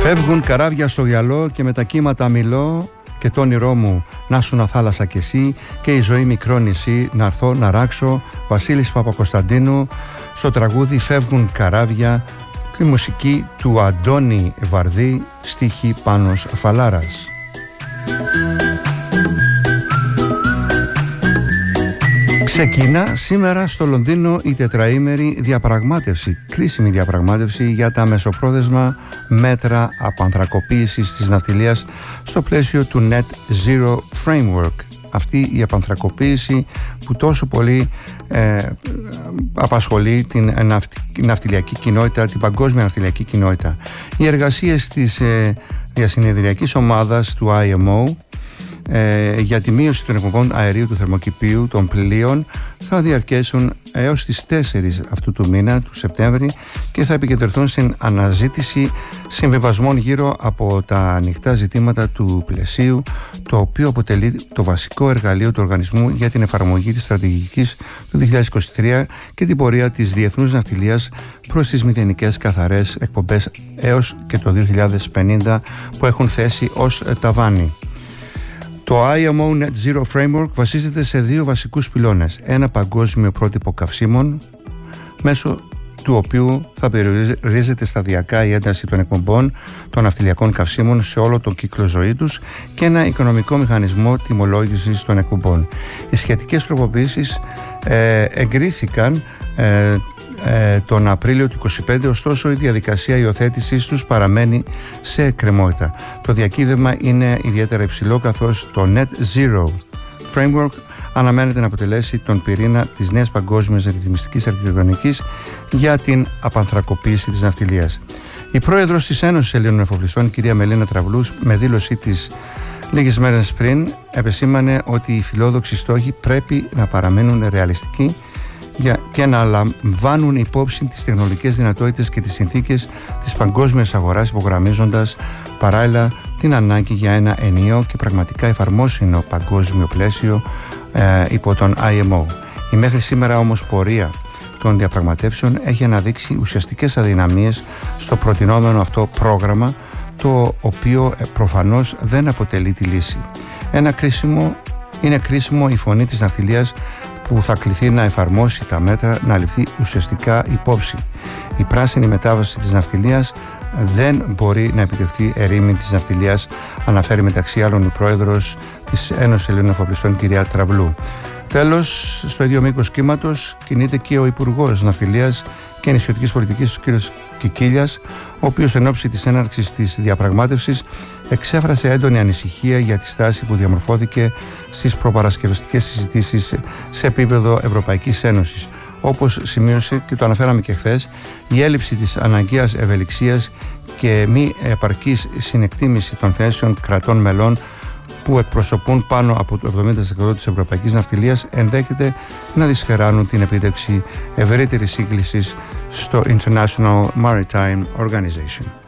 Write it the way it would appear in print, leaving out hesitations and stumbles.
Φεύγουν καράβια στο γυαλό και με τα κύματα μιλώ και το όνειρό μου να σου να θάλασσα κι εσύ και η ζωή μικρό νησί να έρθω να ράξω. Βασίλης Παπακοσταντίνου στο τραγούδι «Φεύγουν καράβια», τη μουσική του Αντώνη Βαρδί, στίχη Πάνος Φαλάρας. Ξεκινά σήμερα στο Λονδίνο η τετραήμερη διαπραγμάτευση, κρίσιμη διαπραγμάτευση για τα μεσοπρόθεσμα μέτρα απανθρακοποίησης της ναυτιλίας στο πλαίσιο του Net Zero Framework. Αυτή η απανθρακοποίηση που τόσο πολύ απασχολεί την ναυτιλιακή κοινότητα, την παγκόσμια ναυτιλιακή κοινότητα. Οι εργασίες της διασυνεδριακής ομάδας του IMO για τη μείωση των εκπομπών αερίου του θερμοκηπίου των πλοίων θα διαρκέσουν έως τις 4 αυτού του μήνα, του Σεπτέμβρη, και θα επικεντρωθούν στην αναζήτηση συμβιβασμών γύρω από τα ανοιχτά ζητήματα του πλαισίου, το οποίο αποτελεί το βασικό εργαλείο του οργανισμού για την εφαρμογή της στρατηγικής του 2023 και την πορεία της διεθνούς ναυτιλίας προς τις μηδενικές καθαρές εκπομπές έως και το 2050 που έχουν θέσει ως ταβάνι. Το IMO Net Zero Framework βασίζεται σε 2 βασικούς πυλώνες. Ένα παγκόσμιο πρότυπο καυσίμων, μέσω του οποίου θα περιορίζεται σταδιακά η ένταση των εκπομπών των ναυτιλιακών καυσίμων σε όλο τον κύκλο ζωή τους, και ένα οικονομικό μηχανισμό τιμολόγησης των εκπομπών. Οι σχετικές τροποποιήσεις εγκρίθηκαν τον Απρίλιο του 2025, ωστόσο η διαδικασία υιοθέτησής τους παραμένει σε εκκρεμότητα. Το διακύβευμα είναι ιδιαίτερα υψηλό, καθώς το Net Zero Framework αναμένεται να αποτελέσει τον πυρήνα της νέας παγκόσμιας ρυθμιστικής αρχιτεκτονικής για την απανθρακοποίηση της ναυτιλίας. Η πρόεδρος της Ένωσης Ελλήνων Εφοπλιστών, κυρία Μελίνα Τραβλού, με δήλωσή της λίγες μέρες πριν, επεσήμανε ότι οι φιλόδοξοι στόχοι πρέπει να παραμένουν ρεαλιστικοί και να λαμβάνουν υπόψη τις τεχνολογικές δυνατότητες και τις συνθήκες της παγκόσμιας αγοράς, υπογραμμίζοντας παράλληλα την ανάγκη για ένα ενιαίο και πραγματικά εφαρμόσιμο παγκόσμιο πλαίσιο υπό τον IMO. Η μέχρι σήμερα όμως πορεία των διαπραγματεύσεων έχει αναδείξει ουσιαστικές αδυναμίες στο προτινόμενο αυτό πρόγραμμα, το οποίο προφανώς δεν αποτελεί τη λύση. Είναι κρίσιμο η φωνή της ναυτιλίας που θα κληθεί να εφαρμόσει τα μέτρα να ληφθεί ουσιαστικά υπόψη. Η πράσινη μετάβαση της ναυτιλίας δεν μπορεί να επιτευχθεί ερήμην της ναυτιλίας, αναφέρει μεταξύ άλλων η πρόεδρος της Ένωσης Ελλήνων Εφοπλιστών, κυρία Τραβλού. Τέλος, στο ίδιο μήκος κύματος κινείται και ο Υπουργός Ναυτιλίας και Νησιωτικής Πολιτικής, ο κ. Κικίλιας, ο οποίος εν ώψη της έναρξης της διαπραγμάτευσης εξέφρασε έντονη ανησυχία για τη στάση που διαμορφώθηκε στις προπαρασκευαστικές συζητήσεις σε επίπεδο Ευρωπαϊκής Ένωσης. Όπως σημείωσε και το αναφέραμε και χθες, η έλλειψη της αναγκαίας ευελιξίας και μη επαρκής συνεκτίμηση των θέσεων κρατών μελών που εκπροσωπούν πάνω από το 70% της ευρωπαϊκής ναυτιλίας ενδέχεται να δυσχεράνουν την επίτευξη ευρύτερης σύγκλησης στο International Maritime Organization.